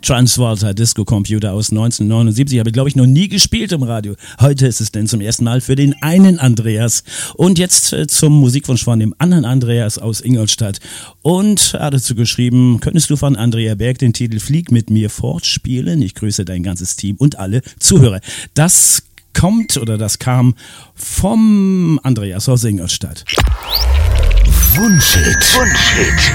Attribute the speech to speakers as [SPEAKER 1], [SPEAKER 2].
[SPEAKER 1] Transvolta Disco Computer aus 1979. Habe ich, glaube ich, noch nie gespielt im Radio. Heute ist es denn zum ersten Mal für den einen Andreas. Und jetzt zum Musikwunsch von dem anderen Andreas aus Ingolstadt. Und er hat dazu geschrieben, könntest du von Andrea Berg den Titel Flieg mit mir fortspielen? Ich grüße dein ganzes Team und alle Zuhörer. Das kam vom Andreas aus Ingolstadt.
[SPEAKER 2] Wunschhit.